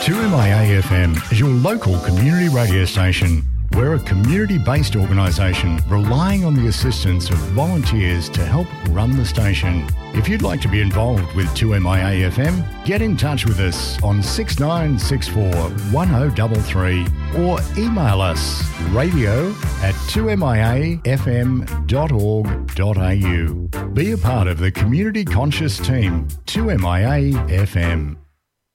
2MIA FM is your local community radio station. We're a community-based organisation relying on the assistance of volunteers to help run the station. If you'd like to be involved with 2MIA FM, get in touch with us on 6964 1033 or email us radio@2miafm.org.au. Be a part of the community conscious team, 2MIA FM.